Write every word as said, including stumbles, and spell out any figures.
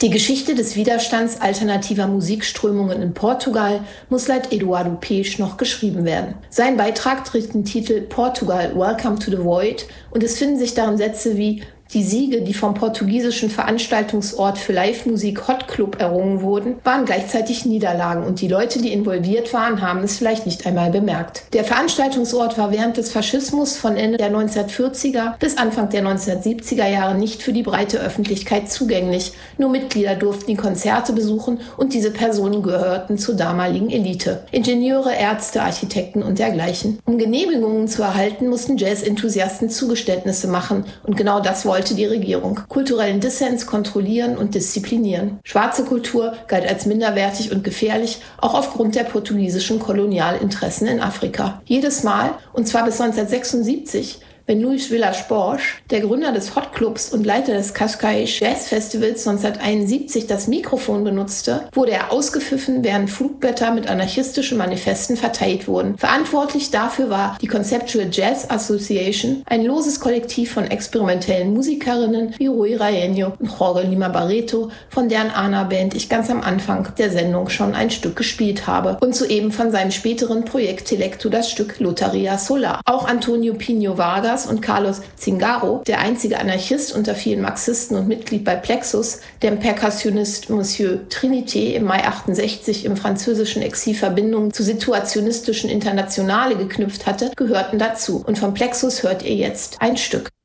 Die Geschichte des Widerstands alternativer Musikströmungen in Portugal muss laut Eduardo Pech noch geschrieben werden. Sein Beitrag trägt den Titel Portugal, Welcome to the Void und es finden sich darin Sätze wie: Die Siege, die vom portugiesischen Veranstaltungsort für Live-Musik Hot Club errungen wurden, waren gleichzeitig Niederlagen und die Leute, die involviert waren, haben es vielleicht nicht einmal bemerkt. Der Veranstaltungsort war während des Faschismus von Ende der neunzehnhundertvierziger bis Anfang der neunzehnhundertsiebziger Jahre nicht für die breite Öffentlichkeit zugänglich. Nur Mitglieder durften die Konzerte besuchen und diese Personen gehörten zur damaligen Elite. Ingenieure, Ärzte, Architekten und dergleichen. Um Genehmigungen zu erhalten, mussten Jazz-Enthusiasten Zugeständnisse machen und genau das wollte wollte die Regierung: kulturellen Dissens kontrollieren und disziplinieren. Schwarze Kultur galt als minderwertig und gefährlich, auch aufgrund der portugiesischen Kolonialinteressen in Afrika. Jedes Mal, und zwar bis neunzehnhundertsechsundsiebzig, wenn Luís Vilas-Boas, der Gründer des Hot Clubs und Leiter des Cascais Jazz Festivals neunzehnhunderteinundsiebzig, das Mikrofon benutzte, wurde er ausgepfiffen, während Flugblätter mit anarchistischen Manifesten verteilt wurden. Verantwortlich dafür war die Conceptual Jazz Association, ein loses Kollektiv von experimentellen Musikerinnen wie Rui Raenho und Jorge Lima Barreto, von deren Ana-Band ich ganz am Anfang der Sendung schon ein Stück gespielt habe, und soeben von seinem späteren Projekt Telecto das Stück Lotaria Solar. Auch Antonio Pinho Vargas und Carlos Zingaro, der einzige Anarchist unter vielen Marxisten und Mitglied bei Plexus, der Perkussionist Monsieur Trinité im Mai achtundsechzig im französischen Exil Verbindungen zu situationistischen Internationale geknüpft hatte, gehörten dazu. Und von Plexus hört ihr jetzt ein Stück.